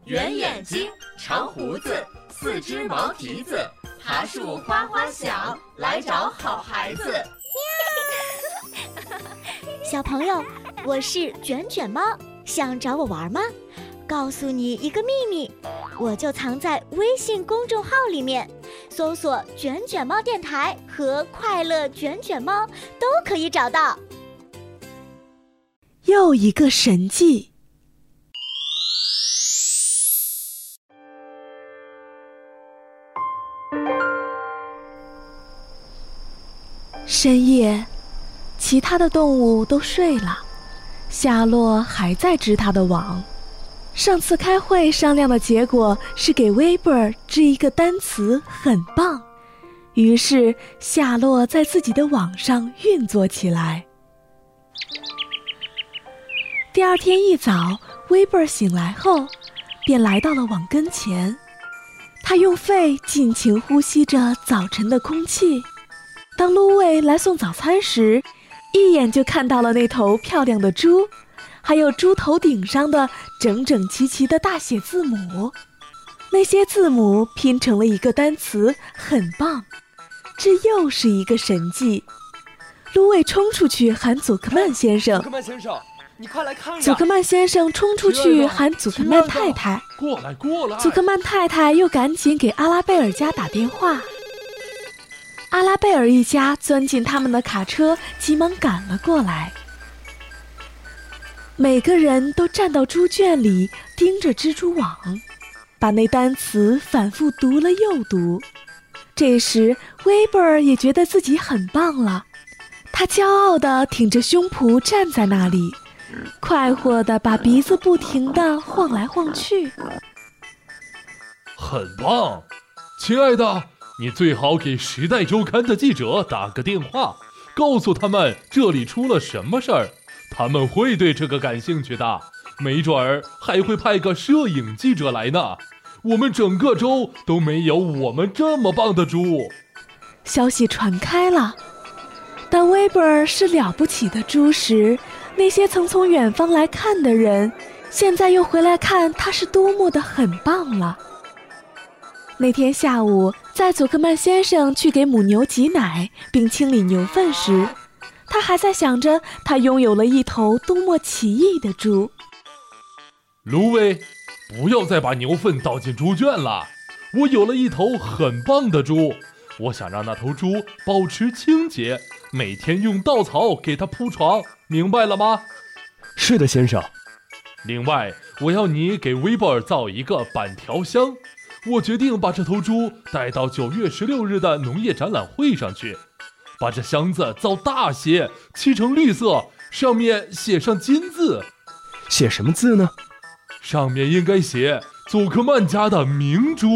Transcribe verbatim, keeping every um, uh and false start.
圆眼睛，长胡子，四只毛蹄子，爬树哗哗响，来找好孩子。 小朋友，我是卷卷猫，想找我玩吗？告诉你一个秘密，我就藏在微信公众号里面，搜索卷卷猫电台和快乐卷卷猫都可以找到。 又一个神迹。深夜，其他的动物都睡了，夏洛还在织他的网。上次开会商量的结果是给威伯尔织一个单词很棒，于是夏洛在自己的网上运作起来。第二天一早，威伯尔醒来后便来到了网跟前，他用肺尽情呼吸着早晨的空气。当芦苇来送早餐时，一眼就看到了那头漂亮的猪，还有猪头顶上的整整齐齐的大写字母。那些字母拼成了一个单词，很棒。这又是一个神迹。芦苇冲出去喊祖克曼先生， 祖克曼先生，你快来看呀！ 祖克曼先生冲出去喊祖克曼太太， 过来过来！ 祖克曼太太又赶紧给阿拉贝尔家打电话。阿拉贝尔一家钻进他们的卡车，急忙赶了过来。每个人都站到猪圈里，盯着蜘蛛网，把那单词反复读了又读。这时威伯尔也觉得自己很棒了，他骄傲地挺着胸脯站在那里，快活地把鼻子不停地晃来晃去。 很棒，亲爱的，你最好给《时代周刊》的记者打个电话，告诉他们这里出了什么事儿，他们会对这个感兴趣的，没准儿还会派个摄影记者来呢。我们整个州都没有我们这么棒的猪。 消息传开了，当威伯尔是了不起的猪时，那些曾从远方来看的人，现在又回来看他是多么的很棒了。那天下午，在祖克曼先生去给母牛挤奶并清理牛粪时，他还在想着他拥有了一头多么奇异的猪。 芦苇，不要再把牛粪倒进猪圈了，我有了一头很棒的猪，我想让那头猪保持清洁，每天用稻草给它铺床，明白了吗？ 是的，先生。 另外，我要你给威伯尔造一个板条箱，我决定把这头猪带到九月十六日的农业展览会上去，把这箱子造大些，漆成绿色，上面写上金字。 写什么字呢？ 上面应该写祖克曼家的明珠。